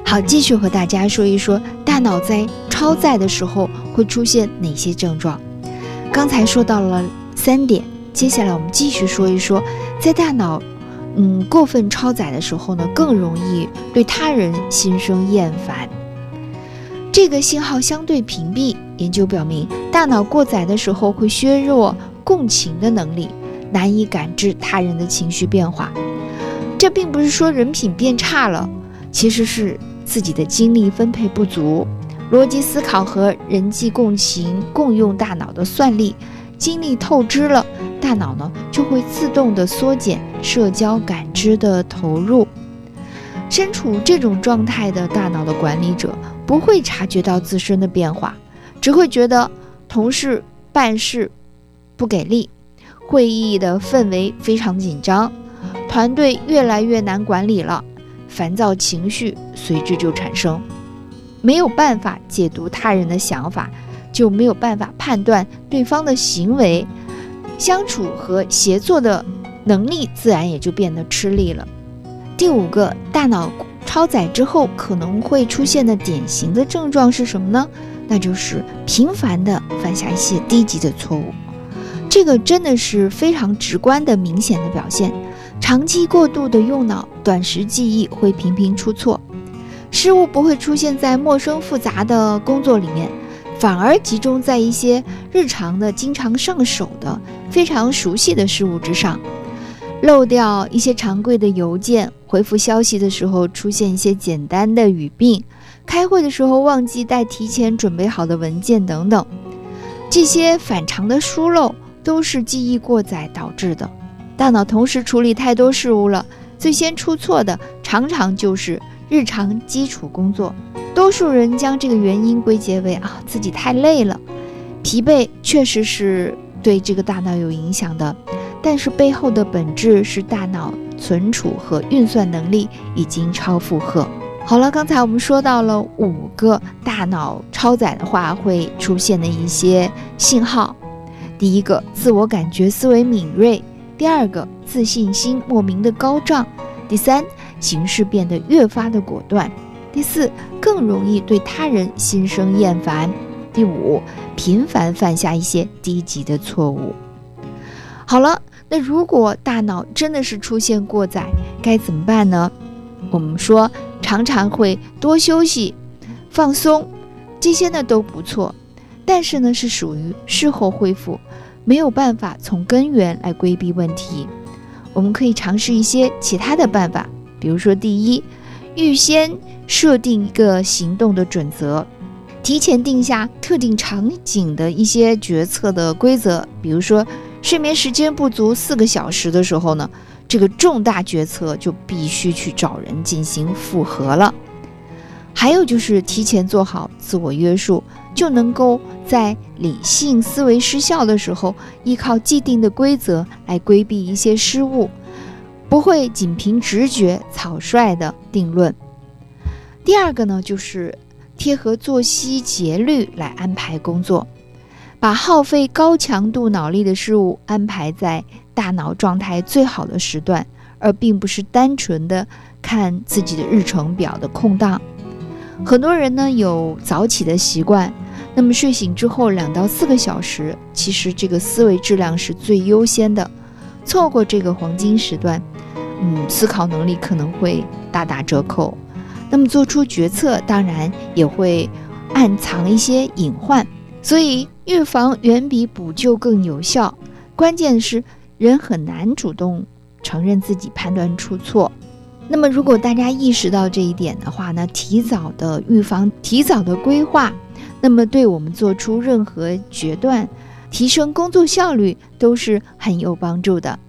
好，继续和大家说一说大脑在超载的时候会出现哪些症状。刚才说到了3点，接下来我们继续说一说，在大脑过分超载的时候呢，更容易对他人心生厌烦。这个信号相对屏蔽，研究表明，大脑过载的时候会削弱共情的能力，难以感知他人的情绪变化。这并不是说人品变差了，其实是自己的精力分配不足，逻辑思考和人际共情共用大脑的算力，精力透支了，大脑呢就会自动的缩减社交感知的投入。身处这种状态的大脑的管理者不会察觉到自身的变化，只会觉得同事办事不给力，会议的氛围非常紧张，团队越来越难管理了，烦躁情绪随之就产生。没有办法解读他人的想法，就没有办法判断对方的行为，相处和协作的能力自然也就变得吃力了。第5个，大脑超载之后可能会出现的典型的症状是什么呢？那就是频繁的犯下一些低级的错误。这个真的是非常直观的明显的表现。长期过度的用脑，短时记忆会频频出错，失误不会出现在陌生复杂的工作里面，反而集中在一些日常的经常上手的非常熟悉的事物之上。漏掉一些常规的邮件，回复消息的时候出现一些简单的语病，开会的时候忘记带提前准备好的文件等等，这些反常的疏漏都是记忆过载导致的。大脑同时处理太多事物了，最先出错的常常就是日常基础工作。多数人将这个原因归结为自己太累了。疲惫确实是对这个大脑有影响的，但是背后的本质是大脑存储和运算能力已经超负荷。好了，刚才我们说到了5个大脑超载的话会出现的一些信号。第1个，自我感觉思维敏锐；第2个，自信心莫名的高涨；第3，行事变得越发的果断；第4，更容易对他人心生厌烦；第5，频繁犯下一些低级的错误。好了，那如果大脑真的是出现过载，该怎么办呢？我们说常常会多休息、放松，这些呢都不错，但是呢是属于事后恢复，没有办法从根源来规避问题。我们可以尝试一些其他的办法，比如说第1，预先设定一个行动的准则，提前定下特定场景的一些决策的规则。比如说睡眠时间不足4个小时的时候呢，这个重大决策就必须去找人进行复核了。还有就是提前做好自我约束，就能够在理性思维失效的时候，依靠既定的规则来规避一些失误，不会仅凭直觉草率的定论。第2个呢，就是贴合作息节律来安排工作，把耗费高强度脑力的事物安排在大脑状态最好的时段，而并不是单纯的看自己的日程表的空档。很多人呢有早起的习惯，那么睡醒之后2到4个小时，其实这个思维质量是最优先的。错过这个黄金时段，思考能力可能会大打折扣。那么做出决策当然也会暗藏一些隐患，所以预防远比补救更有效。关键是人很难主动承认自己判断出错。那么如果大家意识到这一点的话呢，提早的预防，提早的规划，那么对我们做出任何决断，提升工作效率都是很有帮助的。